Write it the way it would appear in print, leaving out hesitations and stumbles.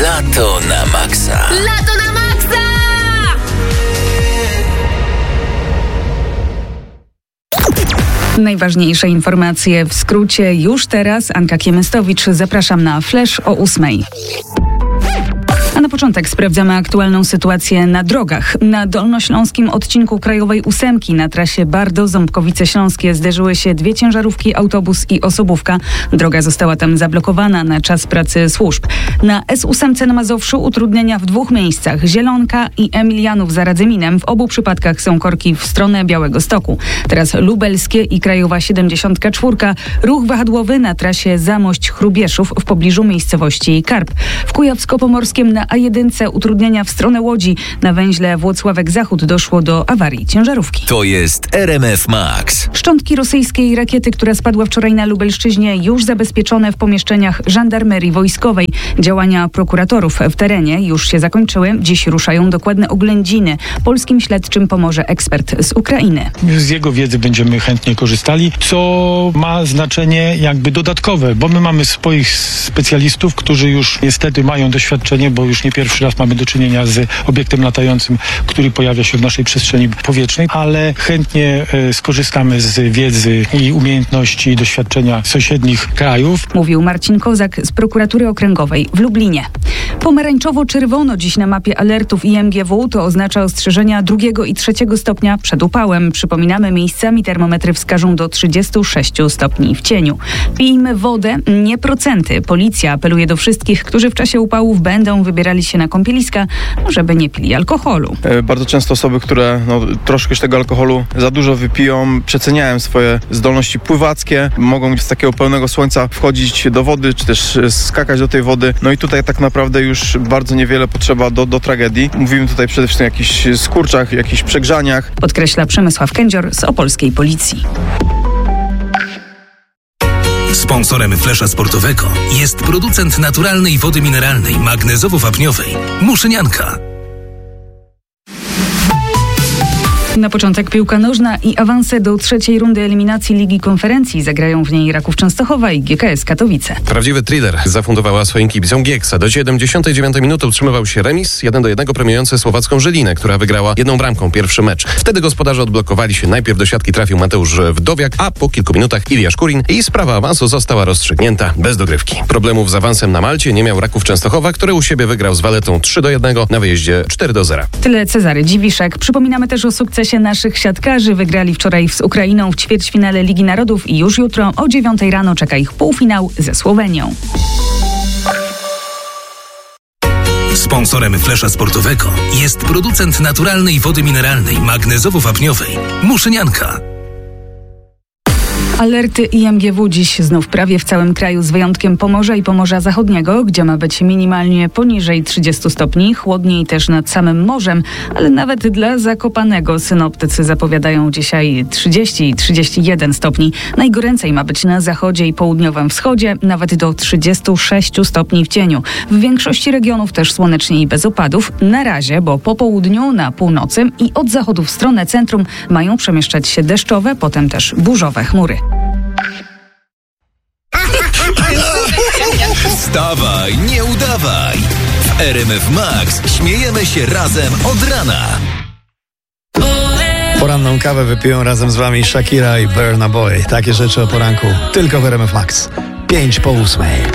Lato na maksa. Lato na maksa! Najważniejsze informacje w skrócie już teraz. Anka Kiemystowicz, zapraszam na Flash o 8:00. A na początek sprawdzamy aktualną sytuację na drogach. Na dolnośląskim odcinku Krajowej 8 na trasie Bardo-Ząbkowice Śląskie zderzyły się dwie ciężarówki, autobus i osobówka. Droga została tam zablokowana na czas pracy służb. Na S8 na Mazowszu utrudnienia w dwóch miejscach. Zielonka i Emilianów za Radzyminem. W obu przypadkach są korki w stronę Białegostoku. Teraz Lubelskie i Krajowa 74. Ruch wahadłowy na trasie Zamość-Chrubieszów w pobliżu miejscowości Karp. W Kujawsko-Pomorskim na A1 utrudnienia w stronę Łodzi. Na węźle Włocławek-Zachód doszło do awarii ciężarówki. To jest RMF Max. Szczątki rosyjskiej rakiety, która spadła wczoraj na Lubelszczyźnie, już zabezpieczone w pomieszczeniach żandarmerii wojskowej. Działania prokuratorów w terenie już się zakończyły. Dziś ruszają dokładne oględziny. Polskim śledczym pomoże ekspert z Ukrainy. Z jego wiedzy będziemy chętnie korzystali, co ma znaczenie jakby dodatkowe, bo my mamy swoich specjalistów, którzy już niestety mają doświadczenie, bo już nie pierwszy raz mamy do czynienia z obiektem latającym, który pojawia się w naszej przestrzeni powietrznej, ale chętnie skorzystamy z wiedzy i umiejętności i doświadczenia sąsiednich krajów. Mówił Marcin Kozak z Prokuratury Okręgowej w Lublinie. Pomarańczowo-czerwono dziś na mapie alertów IMGW to oznacza ostrzeżenia 2. i 3. stopnia przed upałem. Przypominamy, miejscami termometry wskażą do 36 stopni w cieniu. Pijmy wodę, nie procenty. Policja apeluje do wszystkich, którzy w czasie upałów będą wybierali się na kąpieliska, żeby nie pili alkoholu. Bardzo często osoby, które troszkę już tego alkoholu za dużo wypiją, przeceniają swoje zdolności pływackie, mogą z takiego pełnego słońca wchodzić do wody, czy też skakać do tej wody. No i tutaj tak naprawdę już bardzo niewiele potrzeba do tragedii. Mówimy tutaj przede wszystkim o jakichś skurczach, jakichś przegrzaniach. Podkreśla Przemysław Kędzior z opolskiej policji. Sponsorem Flesza Sportowego jest producent naturalnej wody mineralnej magnezowo-wapniowej Muszynianka. Na początek piłka nożna i awanse do trzeciej rundy eliminacji Ligi Konferencji. Zagrają w niej Raków Częstochowa i GKS Katowice. Prawdziwy thriller zafundowała swoim kibicom Gieksa. Do 79 minuty utrzymywał się remis 1-1 premiujący słowacką Żylinę, która wygrała jedną bramką pierwszy mecz. Wtedy gospodarze odblokowali się. Najpierw do siatki trafił Mateusz Wdowiak, a po kilku minutach Iliasz Kurin i sprawa awansu została rozstrzygnięta bez dogrywki. Problemów z awansem na Malcie nie miał Raków Częstochowa, który u siebie wygrał z Waletą 3-1, na wyjeździe 4-0. Tyle Cezary Dziwiszek. Przypominamy też o sukcesie naszych siatkarzy. Wygrali wczoraj z Ukrainą w ćwierćfinale Ligi Narodów i już jutro o 9 rano czeka ich półfinał ze Słowenią. Sponsorem Flesza Sportowego jest producent naturalnej wody mineralnej magnezowo-wapniowej Muszynianka. Alerty IMGW dziś znów prawie w całym kraju, z wyjątkiem Pomorza i Pomorza Zachodniego, gdzie ma być minimalnie poniżej 30 stopni, chłodniej też nad samym morzem, ale nawet dla Zakopanego synoptycy zapowiadają dzisiaj 30 i 31 stopni. Najgoręcej ma być na zachodzie i południowym wschodzie, nawet do 36 stopni w cieniu. W większości regionów też słonecznie i bez opadów. Na razie, bo po południu, na północy i od zachodu w stronę centrum mają przemieszczać się deszczowe, potem też burzowe chmury. Wstawaj, nie udawaj. W RMF Max śmiejemy się razem od rana. Poranną kawę wypiją razem z wami Shakira i Burna Boy. Takie rzeczy o poranku tylko w RMF Max. 5 po 8.